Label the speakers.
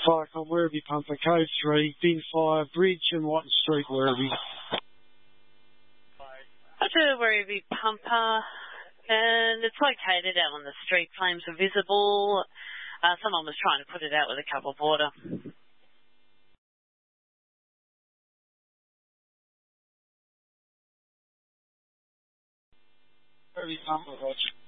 Speaker 1: Clark on Werribee Pumper, Code 3, Bin Fire, Bridge and Whiten Street, Werribee.
Speaker 2: To Werribee Pumper, and it's located out on the street. Flames were visible. Someone was trying to put it out with a cup of water.
Speaker 1: Werribee Pumper, Roger.